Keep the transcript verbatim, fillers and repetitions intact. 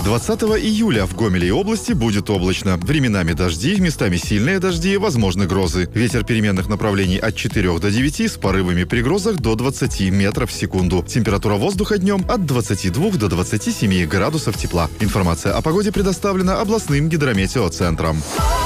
двадцатого июля в Гомеле и области будет облачно. Временами дожди, местами сильные дожди, возможны грозы. Ветер переменных направлений от четырёх до девяти с порывами при грозах до двадцати метров в секунду. Температура воздуха днем от двадцати двух до двадцати семи градусов тепла. Информация о погоде предоставлена областным гидрометеоцентром.